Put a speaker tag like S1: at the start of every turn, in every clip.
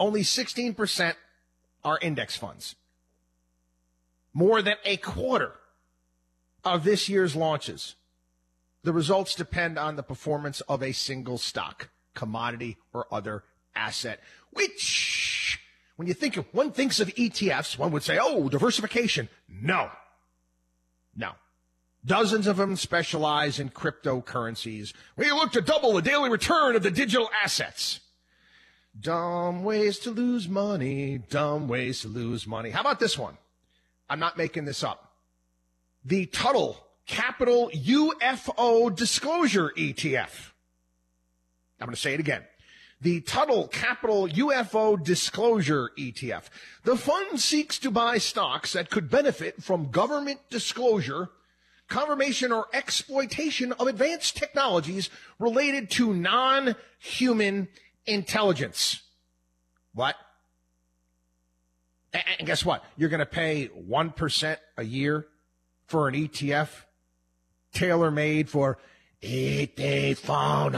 S1: Only 16% are index funds. More than a quarter of this year's launches. The results depend on the performance of a single stock, commodity, or other asset, which, when you think of, one thinks of ETFs, one would say, oh, diversification. No. Dozens of them specialize in cryptocurrencies. We look to double the daily return of the digital assets. Dumb ways to lose money. Dumb ways to lose money. How about this one? I'm not making this up. The Tuttle Capital UFO Disclosure ETF. I'm going to say it again. The Tuttle Capital UFO Disclosure ETF. The fund seeks to buy stocks that could benefit from government disclosure, confirmation, or exploitation of advanced technologies related to non-human intelligence. What? And guess what? You're going to pay 1% a year for an ETF tailor-made for ET Phone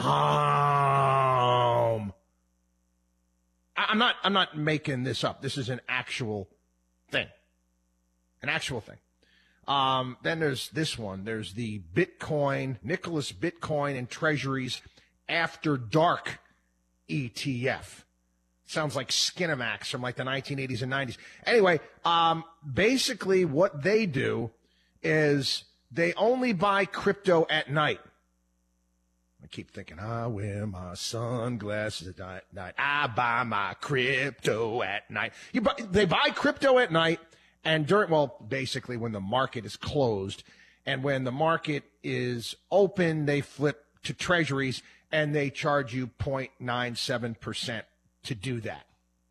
S1: Home. I'm not making this up. This is an actual thing. An actual thing. Then there's this one. There's the Nicholas Bitcoin and Treasuries After Dark ETF. Sounds like Skinamax from like the 1980s and 90s. Anyway, basically what they do is they only buy crypto at night. I keep thinking, I wear my sunglasses at night. I buy my crypto at night. They buy crypto at night, and basically when the market is closed, and when the market is open, they flip to treasuries, and they charge you 0.97% to do that.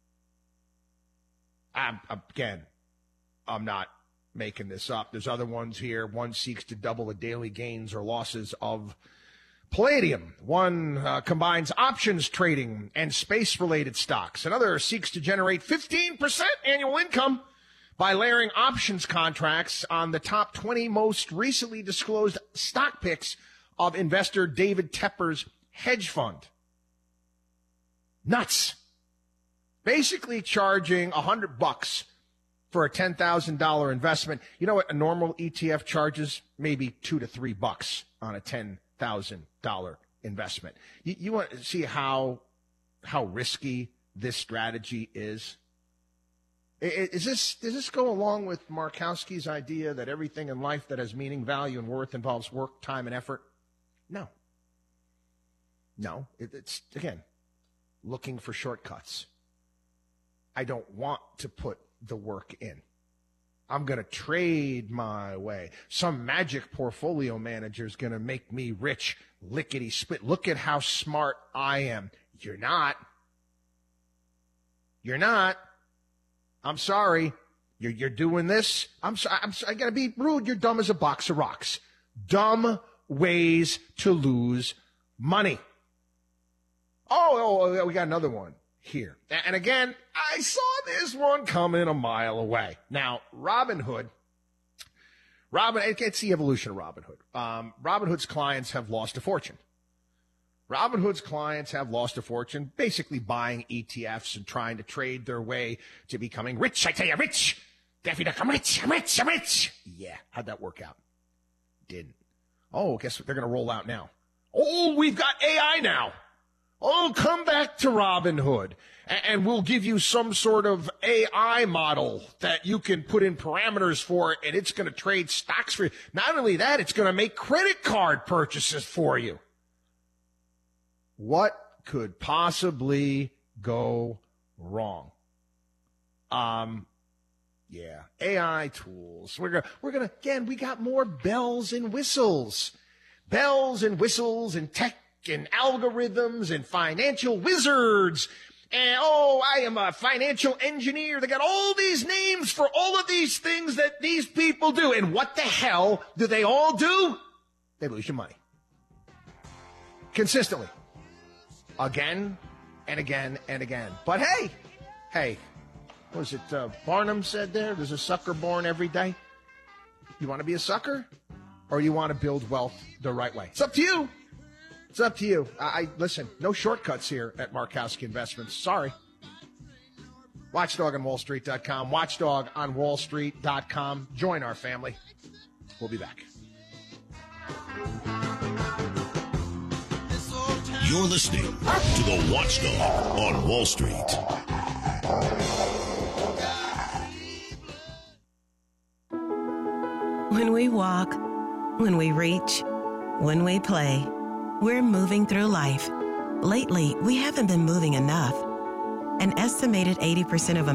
S1: I'm not making this up. There's other ones here. One seeks to double the daily gains or losses of Palladium. One combines options trading and space-related stocks. Another seeks to generate 15% annual income by layering options contracts on the top 20 most recently disclosed stock picks of investor David Tepper's hedge fund. Nuts. Basically charging $100 for a $10,000 investment. You know what a normal ETF charges? Maybe $2 to $3 on a $10,000 investment. You want to see how risky this strategy is? Does this go along with Markowski's idea that everything in life that has meaning, value, and worth involves work, time, and effort? No. It's, again, looking for shortcuts. I don't want to put the work in. I'm going to trade my way. Some magic portfolio manager is going to make me rich, lickety split. Look at how smart I am. You're not. I'm sorry. You're doing this. I'm sorry. I got to be rude. You're dumb as a box of rocks. Dumb ways to lose money. Oh, we got another one here. And again, I saw this one coming a mile away. Now, Robinhood, it's the evolution of Robinhood. Robinhood's clients have lost a fortune. Basically buying ETFs and trying to trade their way to becoming rich. I tell you, rich. Daffy, I'm rich. Yeah. How'd that work out? Didn't. Oh, guess what they're going to roll out now? Oh, we've got AI now. Oh, come back to Robinhood, and we'll give you some sort of AI model that you can put in parameters for, and it's going to trade stocks for you. Not only that, it's going to make credit card purchases for you. What could possibly go wrong? Yeah, AI tools. We're gonna, again, we got more bells and whistles and tech and algorithms and financial wizards. And, I am a financial engineer. They got all these names for all of these things that these people do. And what the hell do they all do? They lose your money. Consistently. Again and again and again. But hey, what was it Barnum said there? There's a sucker born every day. You want to be a sucker? Or you want to build wealth the right way? It's up to you. Listen, no shortcuts here at Markowski Investments. Sorry. WatchdogOnWallStreet.com, WatchdogOnWallStreet.com. Join our family. We'll be back.
S2: You're listening to the Watchdog on Wall Street.
S3: When we walk, when we reach, when we play, we're moving through life. Lately, we haven't been moving enough. An estimated 80% of